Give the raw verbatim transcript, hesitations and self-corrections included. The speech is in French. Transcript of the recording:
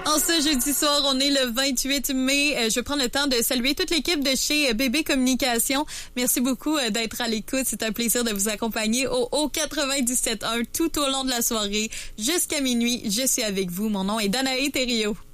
En ce jeudi soir, on est le vingt-huit mai. Je vais prendre le temps de saluer toute l'équipe de chez B B Communication. Merci beaucoup d'être à l'écoute. C'est un plaisir de vous accompagner au, au quatre-vingt-dix-sept un tout au long de la soirée. Jusqu'à minuit, je suis avec vous. Mon nom est Danae Thériault.